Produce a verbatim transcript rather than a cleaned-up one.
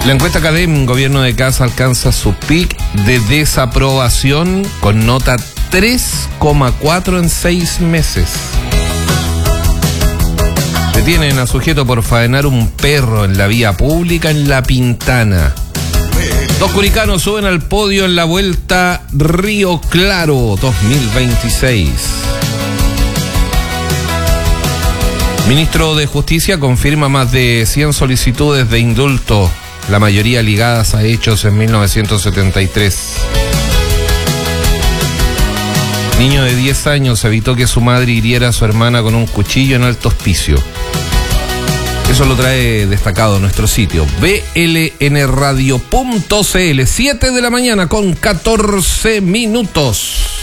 La encuesta Cadem, gobierno de Kast alcanza su pic de desaprobación con nota tres coma cuatro en seis meses. Detienen a sujeto por faenar un perro en la vía pública en La Pintana. Dos curicanos suben al podio en la Vuelta Río Claro dos mil veintiséis. Ministro de Justicia confirma más de cien solicitudes de indulto, la mayoría ligadas a hechos en mil novecientos setenta y tres. Niño de diez años evitó que su madre hiriera a su hermana con un cuchillo en Alto Hospicio. Eso lo trae destacado nuestro sitio b l n radio punto c l. siete de la mañana con catorce minutos.